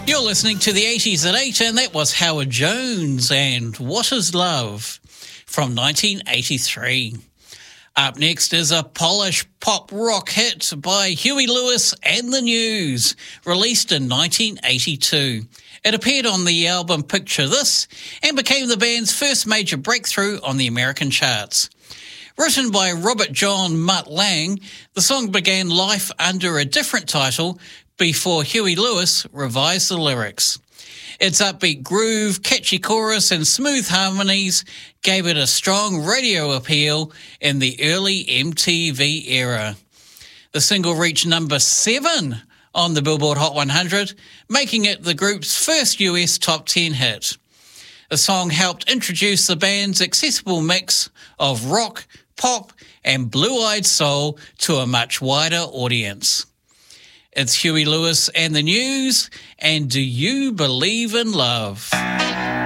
You're listening to the 80s at 8, and that was Howard Jones and What Is Love from 1983. Up next is a Polish pop rock hit by Huey Lewis and the News, released in 1982. It appeared on the album Picture This and became the band's first major breakthrough on the American charts. Written by Robert John Mutt Lang, the song began life under a different title before Huey Lewis revised the lyrics. Its upbeat groove, catchy chorus and smooth harmonies gave it a strong radio appeal in the early MTV era. The single reached number 7 on the Billboard Hot 100, making it the group's first US top 10 hit. The song helped introduce the band's accessible mix of rock, pop and blue-eyed soul to a much wider audience. It's Huey Lewis and the News, and Do You Believe in Love?